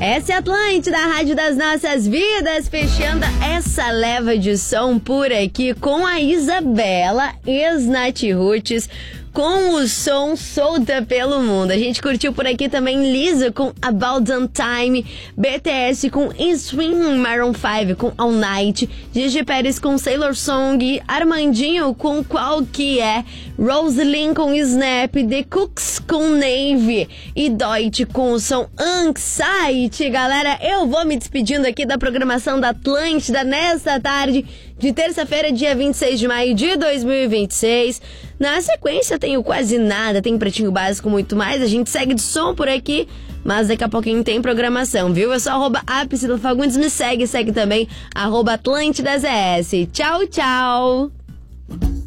Essa é a Atlântida, a rádio das nossas vidas, fechando essa leva de som por aqui com a Isabela, ex-Nath Roots, com o som Solta pelo Mundo. A gente curtiu por aqui também Lisa com About Damn Time, BTS com Swing, Maroon 5 com All Night, Gigi Pérez com Sailor Song, Armandinho com Qual Que É, Rosalyn com Snap, The Cooks com Navy e Deutsche com o som Anxiety. Galera, eu vou me despedindo aqui da programação da Atlântida nesta tarde de terça-feira, dia 26 de maio de 2026. Na sequência tem o Quase Nada, tem Pretinho Básico, muito mais. A gente segue de som por aqui, mas daqui a pouquinho tem programação, viu? Eu sou @Priscila Fagundes, me segue também @AtlântidaZS. Tchau, tchau!